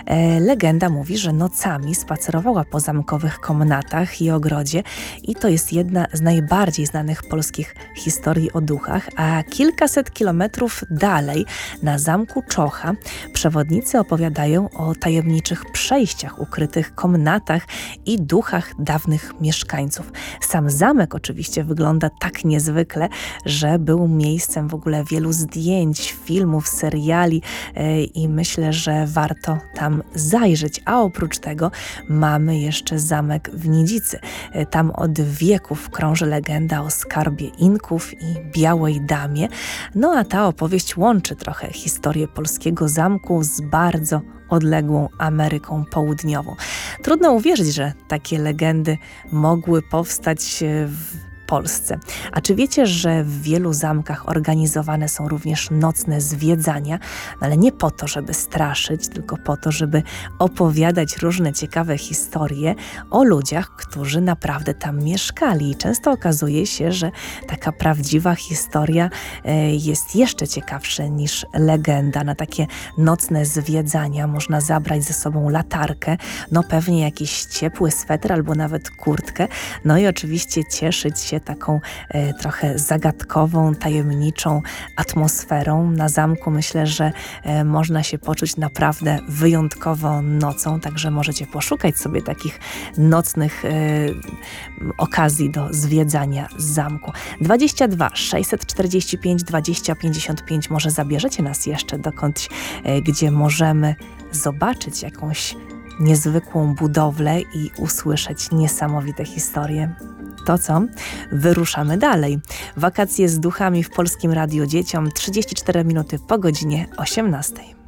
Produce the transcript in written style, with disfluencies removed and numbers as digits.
Legenda mówi, że nocami spacerowała po zamkowych komnatach i ogrodzie i to jest jedna z najbardziej znanych polskich historii o duchach, a kilkaset kilometrów dalej na zamku Czocha przewodnicy opowiadają o tajemniczych przejściach, ukrytych komnatach i duchach dawnych mieszkańców. Sam zamek oczywiście wygląda tak niezwykle, że był miejscem w ogóle wielu zdjęć, filmów, seriali i myślę, że warto tam zajrzeć. A oprócz tego mamy jeszcze zamek w Nidzicy. Tam od wieków krąży legenda o skarbie Inków i Białej Damie. No a ta opowieść łączy trochę historię polskiego zamku z bardzo odległą Ameryką Południową. Trudno uwierzyć, że takie legendy mogły powstać w Polsce. A czy wiecie, że w wielu zamkach organizowane są również nocne zwiedzania, ale nie po to, żeby straszyć, tylko po to, żeby opowiadać różne ciekawe historie o ludziach, którzy naprawdę tam mieszkali. I często okazuje się, że taka prawdziwa historia jest jeszcze ciekawsza niż legenda. Na takie nocne zwiedzania można zabrać ze sobą latarkę, no pewnie jakiś ciepły sweter albo nawet kurtkę, no i oczywiście cieszyć się taką trochę zagadkową, tajemniczą atmosferą. Na zamku myślę, że można się poczuć naprawdę wyjątkowo nocą, także możecie poszukać sobie takich nocnych okazji do zwiedzania zamku. 22 645 20 55, może zabierzecie nas jeszcze dokądś, gdzie możemy zobaczyć jakąś niezwykłą budowlę i usłyszeć niesamowite historie. To co? Wyruszamy dalej. Wakacje z duchami w Polskim Radiu Dzieciom, 34 minuty po godzinie 18.